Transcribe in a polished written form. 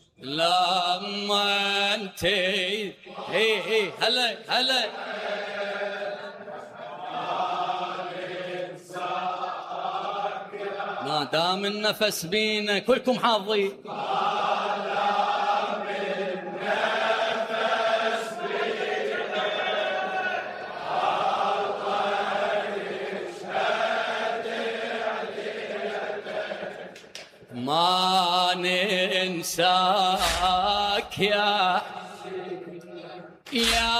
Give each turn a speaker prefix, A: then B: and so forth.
A: لما انتي هلا هلا ما دام النفس بينا كلكم حافظين ما ننساك يا